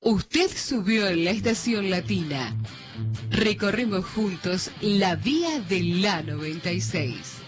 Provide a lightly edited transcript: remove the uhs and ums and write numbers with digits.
Usted subió en la estación latina. Recorremos juntos la vía de la 96.